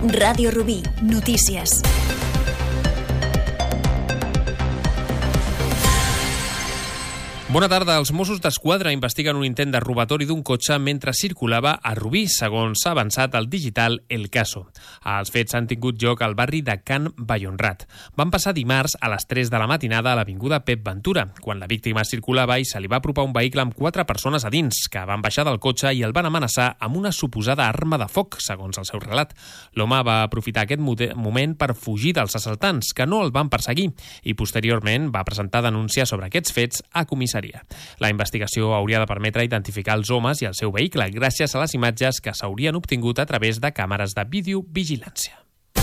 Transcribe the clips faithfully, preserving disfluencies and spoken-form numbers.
Ràdio Rubí, notícies. Bona tarda. Els Mossos d'Esquadra investiguen un intent de robatori d'un cotxe mentre circulava a Rubí, segons s'ha avançat al digital El Caso. Els fets han tingut lloc al barri de Can Vallhonrat. Van passar dimarts a les tres de la matinada a l'avinguda Pep Ventura, quan la víctima circulava i se li va apropar un vehicle amb quatre persones a dins, que van baixar del cotxe i el van amenaçar amb una suposada arma de foc, segons el seu relat. L'home va aprofitar aquest moment per fugir dels assaltants, que no el van perseguir, i posteriorment va presentar denúncia sobre aquests fets a comissari. La investigació hauria de permetre identificar els homes i el seu vehicle gràcies a les imatges que s'haurien obtingut a través de càmeres de videovigilància.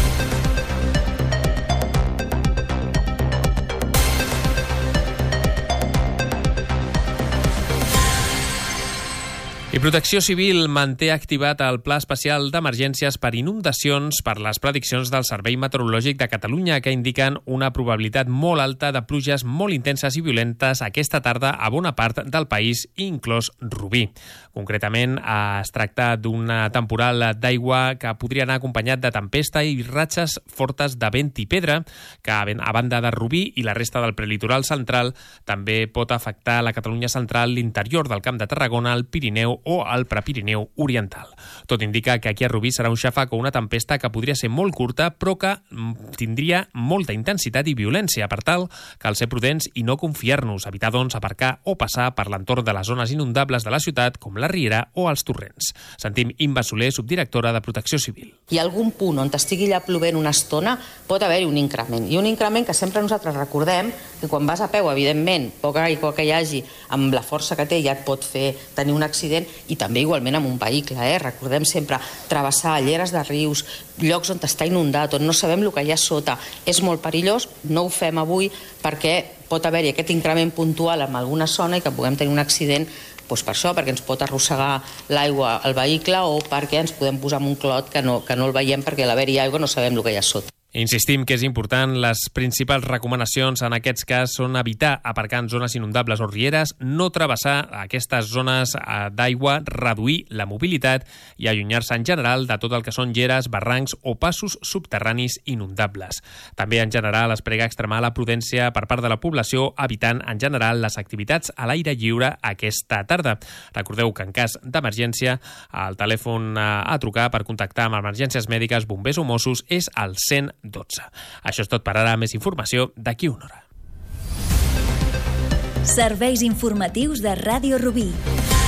I Protecció Civil manté activat el Pla Especial d'Emergències per inundacions per les prediccions del Servei Meteorològic de Catalunya, que indiquen una probabilitat molt alta de pluges molt intenses i violentes aquesta tarda a bona part del país, inclòs Rubí. Concretament, es tracta d'una temporal d'aigua que podria anar acompanyat de tempesta i ratxes fortes de vent i pedra, que a banda de Rubí i la resta del prelitoral central també pot afectar la Catalunya central, l'interior del Camp de Tarragona, el Pirineu o al Prepirineu oriental. Tot indica que aquí a Rubí serà un xàfec o una tempesta que podria ser molt curta, però que tindria molta intensitat i violència. Per tal, cal ser prudents i no confiar-nos, evitar, doncs, aparcar o passar per l'entorn de les zones inundables de la ciutat, com la Riera o els Torrents. Sentim Imba Soler, subdirectora de Protecció Civil. Hi ha algun punt on estigui ja plovent una estona, pot haver-hi un increment. I un increment que sempre nosaltres recordem que quan vas a peu, evidentment, poca aigua que hi hagi, amb la força que té, ja et pot fer tenir un accident, i també igualment amb un vehicle. Eh? Recordem sempre travessar lleres de rius, llocs on està inundat, on no sabem el que hi ha sota. És molt perillós, no ho fem avui perquè pot haver-hi aquest increment puntual en alguna zona i que puguem tenir un accident doncs per això, perquè ens pot arrossegar l'aigua al vehicle o perquè ens podem posar en un clot que no, que no el veiem perquè a l'haver-hi aigua no sabem el que hi ha sota. Insistim que és important. Les principals recomanacions en aquests casos són evitar aparcar en zones inundables o rieres, no travessar aquestes zones d'aigua, reduir la mobilitat i allunyar-se en general de tot el que són lleres, barrancs o passos subterranis inundables. També en general es prega extremar la prudència per part de la població, evitant en general les activitats a l'aire lliure aquesta tarda. Recordeu que en cas d'emergència el telèfon a trucar per contactar amb emergències mèdiques, bombers o Mossos és el cent dotze. Això és tot per ara. Més informació d'aquí una hora. Serveis informatius de Ràdio Rubí.